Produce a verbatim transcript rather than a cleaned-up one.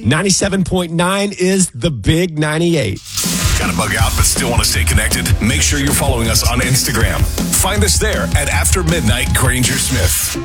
ninety-seven point nine is the Big ninety-eight. Got to bug out but still want to stay connected? Make sure you're following us on Instagram. Find us there at After Midnight Granger Smith.